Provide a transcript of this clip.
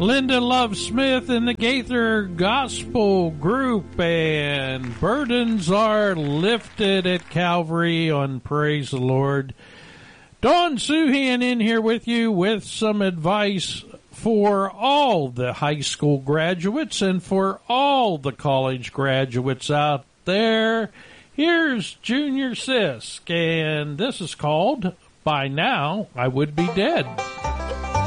Linda Love Smith and the Gaither Gospel Group, and burdens are lifted at Calvary on Praise the Lord. Dawn Suhan in here with you with some advice for all the high school graduates and for all the college graduates out there. Here's Junior Sisk, and this is called By Now I Would Be Dead.